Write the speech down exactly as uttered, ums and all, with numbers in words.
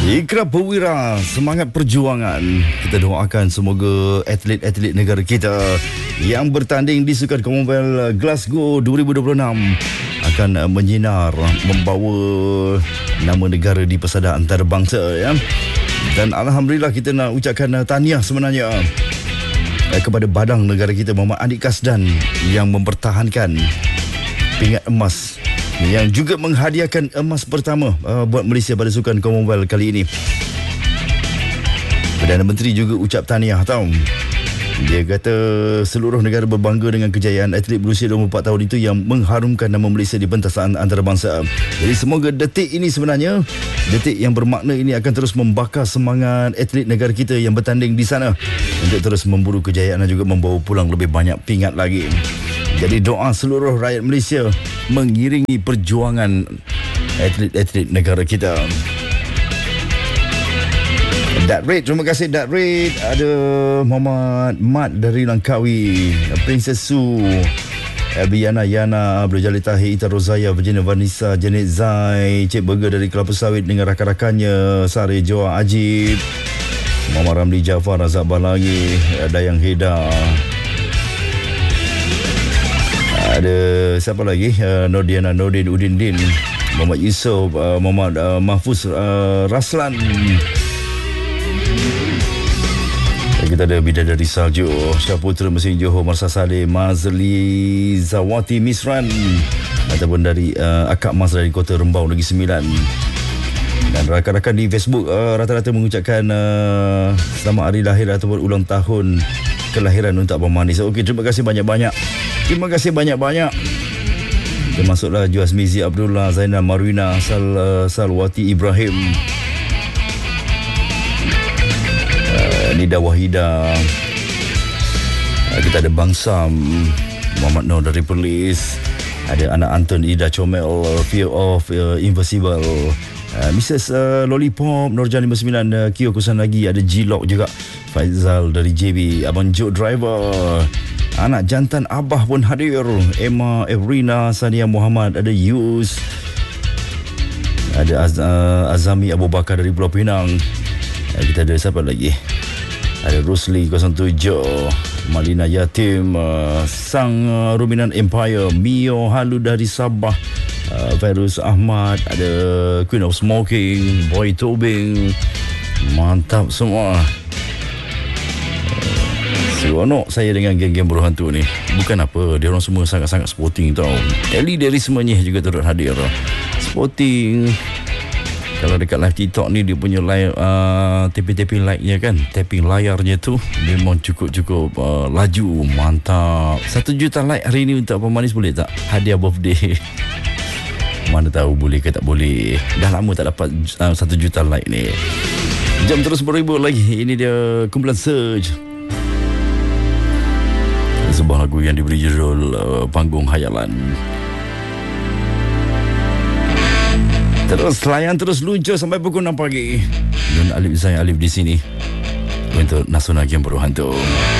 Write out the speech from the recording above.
Ikrar perwira, semangat perjuangan. Kita doakan semoga atlet-atlet negara kita yang bertanding di Sukan Commonwealth Glasgow dua ribu dua puluh enam akan menyinar, membawa nama negara di pesada antarabangsa, ya. Dan alhamdulillah kita nak ucapkan tahniah sebenarnya kepada badang negara kita Muhammad Andik Kasdan yang mempertahankan pingat emas, yang juga menghadiahkan emas pertama uh, buat Malaysia pada Sukan Commonwealth kali ini. Perdana Menteri juga ucap tahniah, tahu. Dia kata seluruh negara berbangga dengan kejayaan atlet berusia dua puluh empat tahun itu yang mengharumkan nama Malaysia di pentas antarabangsa. Jadi semoga detik ini sebenarnya, detik yang bermakna ini akan terus membakar semangat atlet negara kita yang bertanding di sana untuk terus memburu kejayaan dan juga membawa pulang lebih banyak pingat lagi. Jadi doa seluruh rakyat Malaysia mengiringi perjuangan atlet-atlet negara kita. Dat Red, terima kasih Dat Red. Ada Muhammad Mat dari Langkawi, Princess Su, Abiana Yana, Berjali Tahir, Ita Rozaya, Virginia Vanessa, Janet Zai, Cik Burger dari Kelapa Sawit dengan rakan-rakannya, Sari Joa Ajib, Muhammad Ramli Jaafar, Razak Balangi, Dayang Heda. Ada siapa lagi? Uh, Nordiana Nordin Udin Din, Muhammad Yusof, uh, Muhammad uh, Mahfuz uh, Raslan. Kita ada Bidadari Salju, Syaputra Mesin Johor, Marsa Saleh, Mazli Zawati Misran, ataupun dari uh, Akak Mas dari Kota Rembau Negeri Sembilan. Dan rakan-rakan di Facebook uh, rata-rata mengucapkan uh, selamat hari lahir ataupun ulang tahun kelahiran untuk Abang Manis. Okey, terima kasih banyak-banyak. Terima kasih banyak-banyak. Termasuklah Juazmizi Abdullah, Zainal Marwina, Sal, uh, Salwati Ibrahim, uh, Nida Wahida. Uh, kita ada Bang Sam, Muhammad Nur dari Perlis. Ada anak Anton Ida Comel, Fear of uh, Invisible. Uh, Missus Uh, Lollipop, Nurjan lima puluh sembilan, uh, Kio Kusan lagi. Ada G-Lock juga, Faizal dari J B, Abang Joe Driver. Anak jantan Abah pun hadir, Emma, Evrina, Sania Muhammad. Ada Yus, ada Az- uh, Azami Abu Bakar dari Pulau Pinang. uh, Kita ada siapa lagi? Ada Rusli kosong tujuh, Malina Yatim, uh, Sang uh, Ruminan Empire, Mio Halu dari Sabah, uh, Virus Ahmad. Ada Queen of Smoking, Boy Tobing. Mantap semua. Seronok saya dengan geng-geng buruh hantu ni. Bukan apa, dia orang semua sangat-sangat sporting tau. Ellie dari semuanya juga turut hadir. Sporting. Kalau dekat live TikTok ni, dia punya live uh, tapping-tapping like-nya kan, tapping layarnya tu memang cukup-cukup uh, laju. Mantap. Satu juta like hari ni untuk Abang Manis, boleh tak? Hadiah birthday. Mana tahu boleh ke tak boleh. Dah lama tak dapat uh, satu juta like ni. Jam terus beribut lagi. Ini dia kumpulan Surge, sebuah lagu yang diberi judul uh, Panggung Hayalan. Terus layan, terus luncur sampai pukul enam pagi. Dan Alif Zain Alif di sini untuk Nasional Game Buruh Hantu.